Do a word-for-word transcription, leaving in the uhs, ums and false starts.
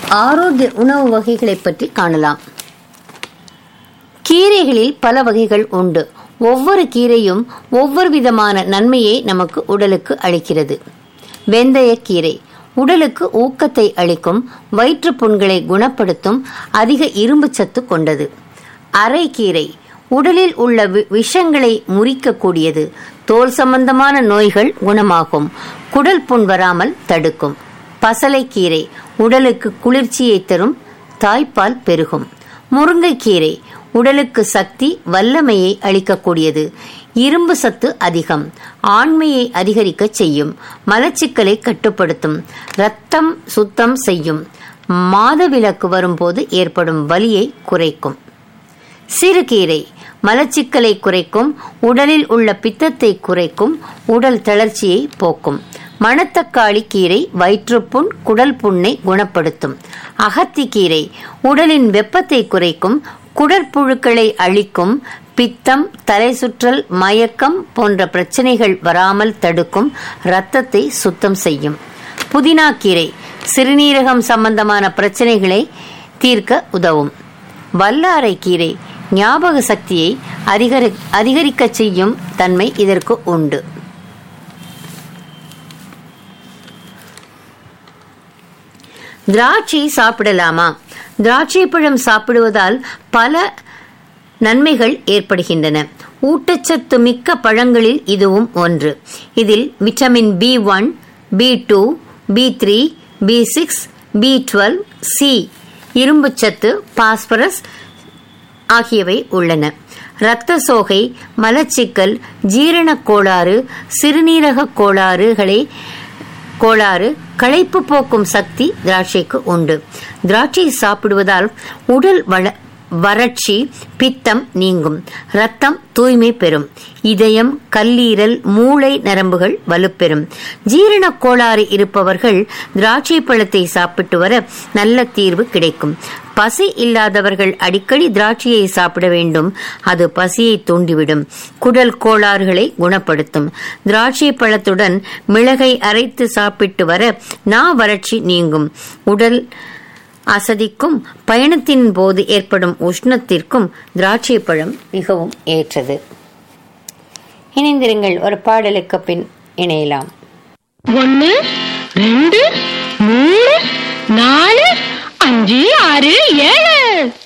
ஆரோக்கிய உணவு வகைகளை பற்றி காணலாம். கீரைகளில் பல வகைகள் உண்டு. ஒவ்வொரு கீரையும் ஒவ்வொரு விதமான நன்மையை நமக்கு உடலுக்கு அளிக்கிறது. வெந்தயக்கீரை உடலுக்கு ஊக்கத்தை அளிக்கும், வயிற்று புண்களை குணப்படுத்தும், அதிக இரும்பு சத்து கொண்டது. அரைக்கீரை உடலில் உள்ள விஷங்களை முறிக்கக்கூடியது, தோல் சம்பந்தமான நோய்கள் குணமாகும், குடல் புண் வராமல் தடுக்கும். பசலைக்கீரை உடலுக்கு குளிர்ச்சியை தரும், தாய்ப்பால் பெருகும். முருங்கைக்கீரை உடலுக்கு சக்தி வல்லமையை அளிக்கக்கூடியது, இரும்பு சத்து அதிகம், ஆண்மையை அதிகரிக்க செய்யும், மலச்சிக்கலை கட்டுப்படுத்தும், இரத்தம் சுத்தம் செய்யும், மாதவிலக்கு வரும்போது ஏற்படும் வலியை குறைக்கும். சிறுகீரை மலச்சிக்கலை குறைக்கும், உடலில் உள்ள பித்தத்தை குறைக்கும், உடல் தளர்ச்சியை போக்கும். மணத்தக்காளி கீரை வயிற்றுப்புண் குடல் புண்ணை குணப்படுத்தும். அகத்திக்கீரை உடலின் வெப்பத்தை குறைக்கும், குடற்புழுக்களை அழிக்கும், பித்தம், தலை சுற்றல், மயக்கம் போன்ற பிரச்சனைகள் வராமல் தடுக்கும், இரத்தத்தை சுத்தம் செய்யும். புதினா கீரை சிறுநீரகம் சம்பந்தமான பிரச்சனைகளை தீர்க்க உதவும். வல்லாரை கீரை ஞாபக சக்தியை அதிகரி அதிகரிக்க செய்யும் தன்மை இதற்கு உண்டு. திராட்சை சாப்பிடலாமா? திராட்சை பழம் சாப்பிடுவதால் பல நன்மைகள் ஏற்படுகின்றன. ஊட்டச்சத்து மிக்க பழங்களில் இதுவும் ஒன்று. இதில் vitamin B one, B two, B three, B six, B twelve, C, இரும்புச்சத்து, பாஸ்பரஸ் ஆகியவை உள்ளன. இரத்த சோகை, மலச்சிக்கல், ஜீரண கோளாறு, சிறுநீரக கோளாறுகளை கோளாறு களைப்பு போக்கும் சக்தி திராட்சைக்கு உண்டு. திராட்சை சாப்பிடுவதால் உடல் வள வறட்சி, பித்தம் நீங்கும், இரத்தம் தூய்மை பெறும், இதயம், கல்லீரல், மூளை நரம்புகள் வலுப்பெறும். ஜீரண கோளாறு இருப்பவர்கள் திராட்சை பழத்தை சாப்பிட்டு வர நல்ல தீர்வு கிடைக்கும். பசி இல்லாதவர்கள் அடிக்கடி திராட்சையை சாப்பிட வேண்டும். அது பசியை தூண்டிவிடும், குடல் கோளாறுகளை குணப்படுத்தும். திராட்சை பழத்துடன் மிளகை அரைத்து சாப்பிட்டு வர நா வறட்சி நீங்கும், உடல் அசதிக்கும் பயணத்தின் போது ஏற்படும் உஷ்ணத்திற்கும் திராட்சை பழம் மிகவும் ஏற்றது. இணைந்திருங்கள், ஒரு பாடலுக்கு பின் இணையலாம். ஒன்னு, ரெண்டு, மூணு, நாலு, அஞ்சு, ஆறு, ஏழு.